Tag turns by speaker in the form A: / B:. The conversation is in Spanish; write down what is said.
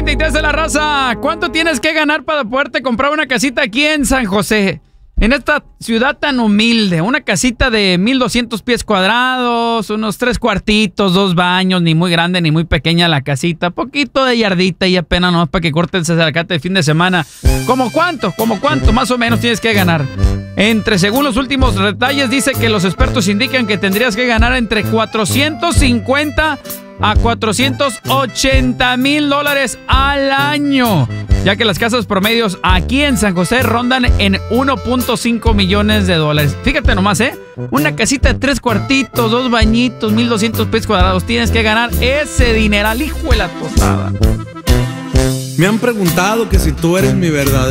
A: 23 de la raza. ¿Cuánto tienes que ganar para poderte comprar una casita aquí en San José? En esta ciudad tan humilde, una casita de 1,200 pies cuadrados, unos 3 cuartitos, 2 baños, ni muy grande ni muy pequeña la casita, poquito de yardita y apenas nomás para que cortes el zacate de fin de semana. ¿Cómo cuánto? Más o menos tienes que ganar. Según los últimos detalles, dice que los expertos indican que tendrías que ganar entre 450 a 480 mil dólares al año, ya que las casas promedios aquí en San José rondan en 1.5 millones de dólares. Fíjate nomás, una casita de 3 cuartitos, 2 bañitos, 1,200 pies cuadrados. Tienes que ganar ese dineral, hijo de la tostada.
B: Me han preguntado que si tú eres mi verdadero